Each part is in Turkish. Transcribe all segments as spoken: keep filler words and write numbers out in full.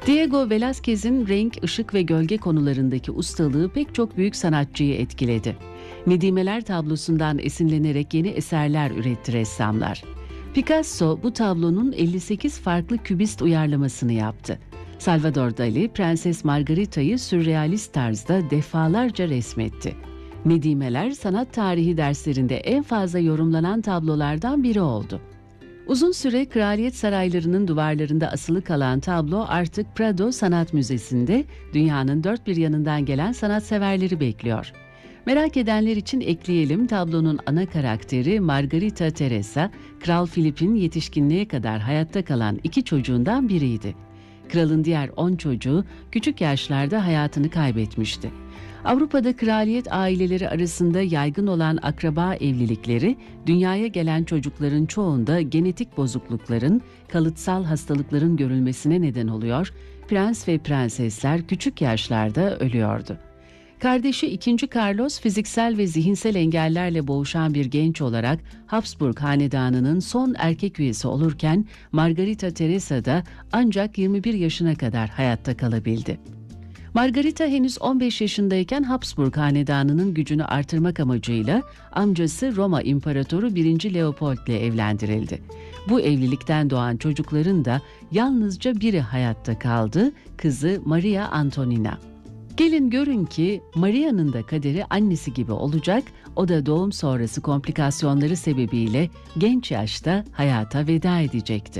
Diego Velázquez'in renk, ışık ve gölge konularındaki ustalığı pek çok büyük sanatçıyı etkiledi. Nedimeler tablosundan esinlenerek yeni eserler üretti ressamlar. Picasso bu tablonun elli sekiz farklı kübist uyarlamasını yaptı. Salvador Dali, Prenses Margarita'yı sürrealist tarzda defalarca resmetti. Nedimeler sanat tarihi derslerinde en fazla yorumlanan tablolardan biri oldu. Uzun süre kraliyet saraylarının duvarlarında asılı kalan tablo artık Prado Sanat Müzesi'nde dünyanın dört bir yanından gelen sanatseverleri bekliyor. Merak edenler için ekleyelim, tablonun ana karakteri Margarita Teresa, Kral Filip'in yetişkinliğe kadar hayatta kalan iki çocuğundan biriydi. Kralın diğer on çocuğu küçük yaşlarda hayatını kaybetmişti. Avrupa'da kraliyet aileleri arasında yaygın olan akraba evlilikleri, dünyaya gelen çocukların çoğunda genetik bozuklukların, kalıtsal hastalıkların görülmesine neden oluyor, prens ve prensesler küçük yaşlarda ölüyordu. Kardeşi ikinci. Carlos fiziksel ve zihinsel engellerle boğuşan bir genç olarak Habsburg hanedanının son erkek üyesi olurken Margarita Teresa da ancak yirmi bir yaşına kadar hayatta kalabildi. Margarita henüz on beş yaşındayken Habsburg hanedanının gücünü artırmak amacıyla amcası Roma İmparatoru birinci. Leopold ile evlendirildi. Bu evlilikten doğan çocukların da yalnızca biri hayatta kaldı, kızı Maria Antonina. Gelin görün ki Maria'nın da kaderi annesi gibi olacak, o da doğum sonrası komplikasyonları sebebiyle genç yaşta hayata veda edecekti.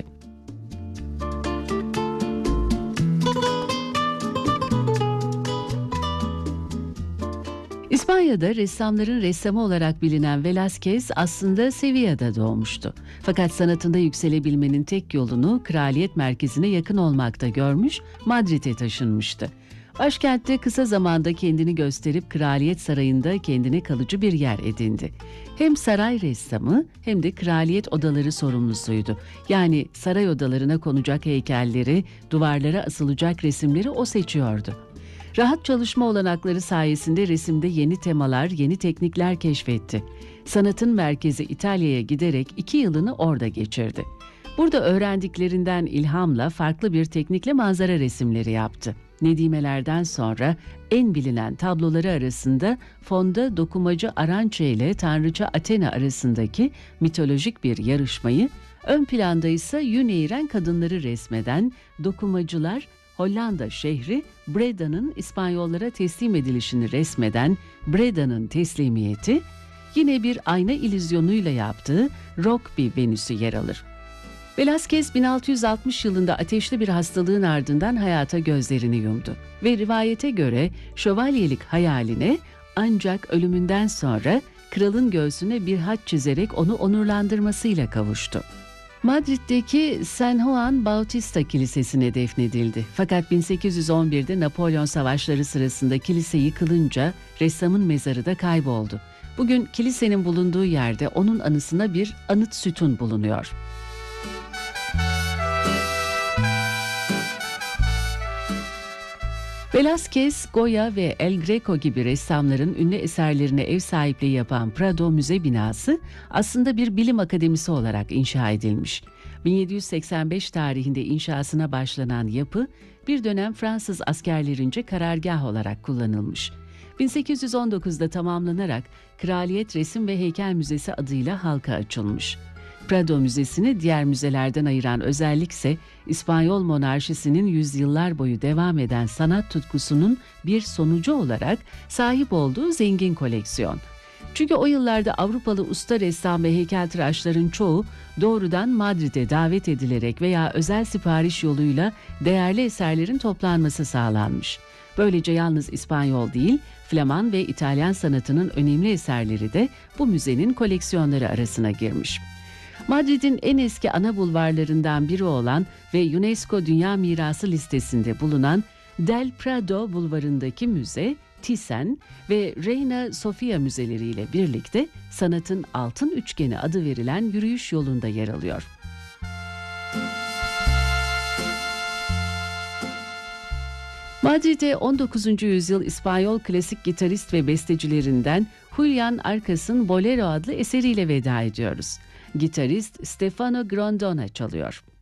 İspanya'da ressamların ressamı olarak bilinen Velázquez aslında Sevilla'da doğmuştu. Fakat sanatında yükselebilmenin tek yolunu kraliyet merkezine yakın olmakta görmüş, Madrid'e taşınmıştı. Başkentte kısa zamanda kendini gösterip kraliyet sarayında kendine kalıcı bir yer edindi. Hem saray ressamı hem de kraliyet odaları sorumlusuydu. Yani saray odalarına konacak heykelleri, duvarlara asılacak resimleri o seçiyordu. Rahat çalışma olanakları sayesinde resimde yeni temalar, yeni teknikler keşfetti. Sanatın merkezi İtalya'ya giderek iki yılını orada geçirdi. Burada öğrendiklerinden ilhamla farklı bir teknikle manzara resimleri yaptı. Nedimelerden sonra en bilinen tabloları arasında fonda dokumacı Aranche ile tanrıça Athena arasındaki mitolojik bir yarışmayı, ön planda ise yün eğiren kadınları resmeden dokumacılar, Hollanda şehri Breda'nın İspanyollara teslim edilişini resmeden Breda'nın teslimiyeti, yine bir ayna illüzyonuyla yaptığı Rokby Venüsü yer alır. Velázquez bin altı yüz altmış yılında ateşli bir hastalığın ardından hayata gözlerini yumdu ve rivayete göre şövalyelik hayaline ancak ölümünden sonra kralın göğsüne bir haç çizerek onu onurlandırmasıyla kavuştu. Madrid'deki San Juan Bautista Kilisesi'ne defnedildi. Fakat bin sekiz yüz on birde Napolyon Savaşları sırasında kilise yıkılınca ressamın mezarı da kayboldu. Bugün kilisenin bulunduğu yerde onun anısına bir anıt sütun bulunuyor. Velázquez, Goya ve El Greco gibi ressamların ünlü eserlerine ev sahipliği yapan Prado Müze binası aslında bir bilim akademisi olarak inşa edilmiş. bin yedi yüz seksen beş tarihinde inşasına başlanan yapı bir dönem Fransız askerlerince karargah olarak kullanılmış. bin sekiz yüz on dokuzda tamamlanarak Kraliyet Resim ve Heykel Müzesi adıyla halka açılmış. Prado Müzesi'ni diğer müzelerden ayıran özellikse İspanyol monarşisinin yüzyıllar boyu devam eden sanat tutkusunun bir sonucu olarak sahip olduğu zengin koleksiyon. Çünkü o yıllarda Avrupalı usta ressam ve heykeltıraşların çoğu doğrudan Madrid'e davet edilerek veya özel sipariş yoluyla değerli eserlerin toplanması sağlanmış. Böylece yalnız İspanyol değil, Flaman ve İtalyan sanatının önemli eserleri de bu müzenin koleksiyonları arasına girmiş. Madrid'in en eski ana bulvarlarından biri olan ve UNESCO Dünya Mirası listesinde bulunan Del Prado bulvarındaki müze, Thyssen ve Reina Sofia müzeleriyle birlikte sanatın altın üçgeni adı verilen yürüyüş yolunda yer alıyor. Madrid'e on dokuzuncu yüzyıl İspanyol klasik gitarist ve bestecilerinden Julian Arcas'ın Bolero adlı eseriyle veda ediyoruz. Gitarist Stefano Grondona çalıyor.